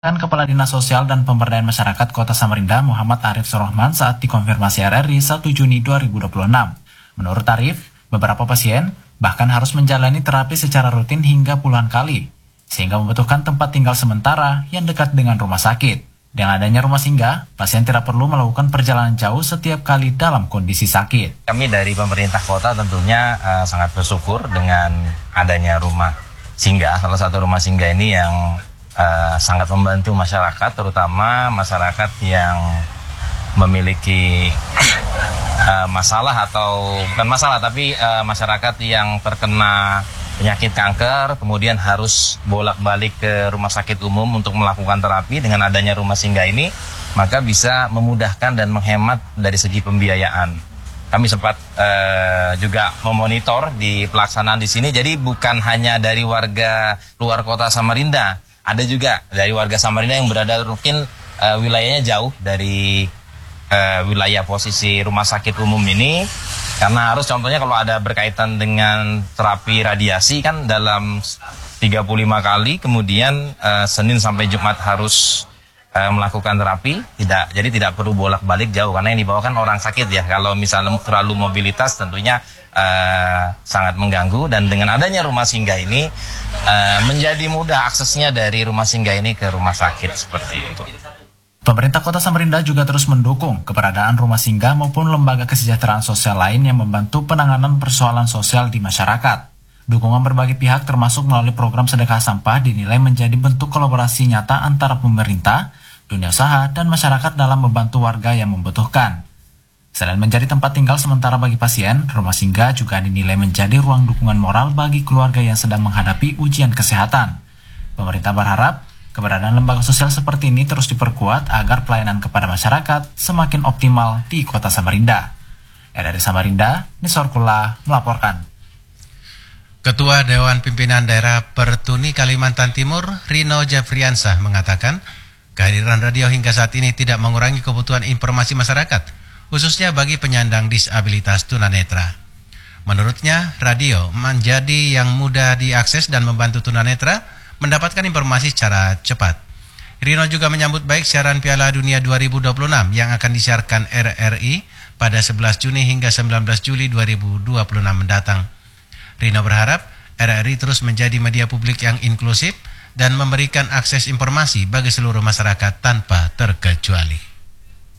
Kepala Dinas Sosial dan Pemberdayaan Masyarakat Kota Samarinda Muhammad Arif Surahman saat dikonfirmasi RRI 1 Juni 2026. Menurut Arif, beberapa pasien bahkan harus menjalani terapi secara rutin hingga puluhan kali, sehingga membutuhkan tempat tinggal sementara yang dekat dengan rumah sakit. Dengan adanya rumah singgah, pasien tidak perlu melakukan perjalanan jauh setiap kali dalam kondisi sakit. Kami dari pemerintah kota tentunya sangat bersyukur dengan adanya rumah singgah. Salah satu rumah singgah ini yang sangat membantu masyarakat, terutama masyarakat yang memiliki masalah atau bukan masalah, tapi masyarakat yang terkena penyakit kanker, kemudian harus bolak-balik ke rumah sakit umum untuk melakukan terapi. Dengan adanya rumah singgah ini, maka bisa memudahkan dan menghemat dari segi pembiayaan. Kami sempat juga memonitor di pelaksanaan di sini, jadi bukan hanya dari warga luar kota Samarinda, ada juga dari warga Samarinda yang berada mungkin wilayahnya jauh dari wilayah posisi rumah sakit umum ini. Karena harus contohnya kalau ada berkaitan dengan terapi radiasi kan dalam 35 kali, kemudian Senin sampai Jumat harus melakukan terapi, jadi tidak perlu bolak-balik jauh, karena yang dibawakan orang sakit ya. Kalau misalnya terlalu mobilitas tentunya sangat mengganggu, dan dengan adanya rumah singgah ini menjadi mudah aksesnya dari rumah singgah ini ke rumah sakit seperti itu. Pemerintah Kota Samarinda juga terus mendukung keberadaan rumah singgah maupun lembaga kesejahteraan sosial lain yang membantu penanganan persoalan sosial di masyarakat. Dukungan berbagai pihak termasuk melalui program sedekah sampah dinilai menjadi bentuk kolaborasi nyata antara pemerintah, dunia usaha, dan masyarakat dalam membantu warga yang membutuhkan. Selain menjadi tempat tinggal sementara bagi pasien, rumah singgah juga dinilai menjadi ruang dukungan moral bagi keluarga yang sedang menghadapi ujian kesehatan. Pemerintah berharap keberadaan lembaga sosial seperti ini terus diperkuat agar pelayanan kepada masyarakat semakin optimal di Kota Samarinda. RRI Samarinda, Nisorkula melaporkan. Ketua Dewan Pimpinan Daerah Pertuni Kalimantan Timur, Rino Jafriansah, mengatakan kehadiran radio hingga saat ini tidak mengurangi kebutuhan informasi masyarakat, khususnya bagi penyandang disabilitas tunanetra. Menurutnya, radio menjadi yang mudah diakses dan membantu tunanetra mendapatkan informasi secara cepat. Rino juga menyambut baik siaran Piala Dunia 2026 yang akan disiarkan RRI pada 11 Juni hingga 19 Juli 2026 mendatang. Rino berharap RRI terus menjadi media publik yang inklusif dan memberikan akses informasi bagi seluruh masyarakat tanpa terkecuali.